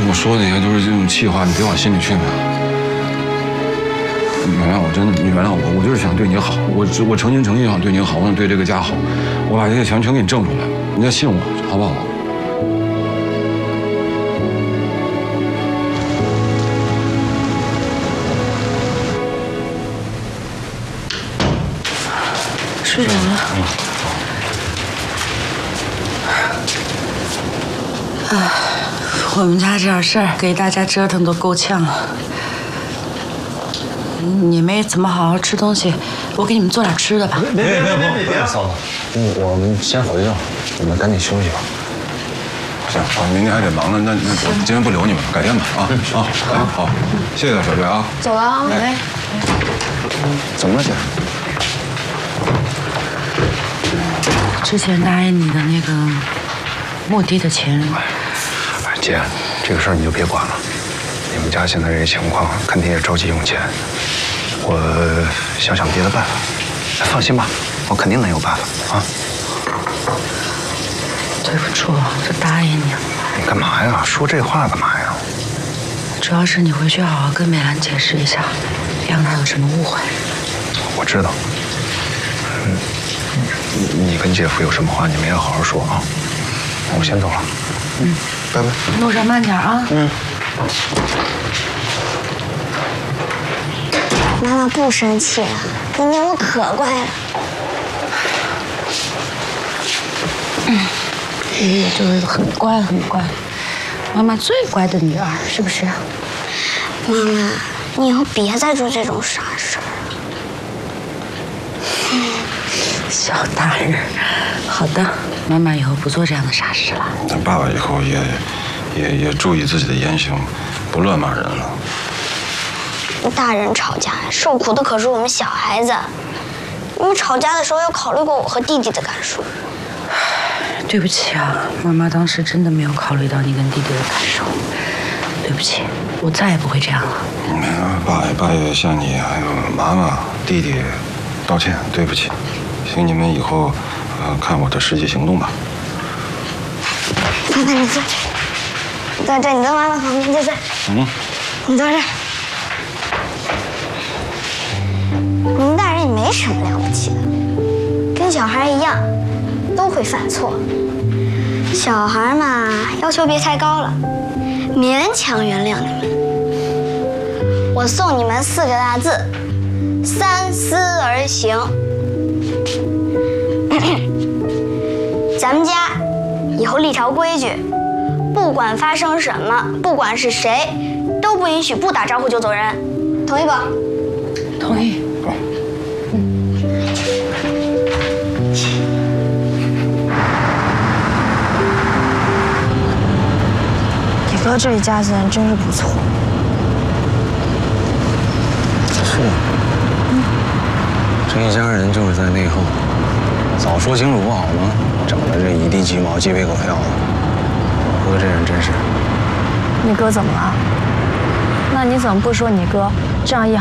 我说的那些都是这种气话，你别往心里去嘛。你原谅我，真的，你原谅我，我就是想对你好，我诚心诚意想对你好，我想对这个家好，我把这些钱全给你挣出来，你再信我，好不好？ 睡着了。哎，我们家这点事儿给大家折腾都够呛了。你没怎么好好吃东西，我给你们做点吃的吧。 别，嫂子，我们先回去了，你们赶紧休息吧。 行，我明天还得忙呢，那我今天不留你们了，改天吧啊。好，谢谢小月啊。 走了啊。 哎， 怎么了，姐？ 之前答应你的那个墓地的钱， 姐，这个事儿你就别管了。你们家现在这情况，肯定也着急用钱。我想想别的办法。放心吧，我肯定能有办法啊。 对不住，就答应你了。 你干嘛呀？说这话干嘛呀？ 主要是你回去好好跟美兰解释一下，别让她有什么误会。 我知道。你跟姐夫有什么话，你们要好好说啊。我先走了。拜拜。 路上慢点啊。 妈妈不生气了，今天我可乖了。 你也就是很乖很乖，妈妈最乖的女儿，是不是？ 妈妈，你以后别再做这种傻事儿。 小大人，好的，妈妈以后不做这样的傻事了。 咱爸爸以后也注意自己的言行，不乱骂人了。 大人吵架受苦的可是我们小孩子，你们吵架的时候要考虑过我和弟弟的感受。 对不起啊，妈妈当时真的没有考虑到你跟弟弟的感受，对不起，我再也不会这样了。 爸也向你还有妈妈、弟弟道歉，对不起，请你们以后看我的实际行动吧。 爸爸，你坐这，你坐这，你在妈妈旁边，就这。你坐这。你们大人也没什么了不起的，跟小孩一样，都会犯错。小孩嘛，要求别太高了，勉强原谅你们。我送你们4个大字：三思而行。咱们家以后立条规矩，不管发生什么，不管是谁，都不允许不打招呼就走人，同意不？ 同意。 你哥这一家子人真是不错。 是。这一家人就是在内讧，早说清楚不好吗？整的这一地鸡毛、鸡飞狗跳的。我哥这人真是。 你哥怎么了？那你怎么不说你哥这样一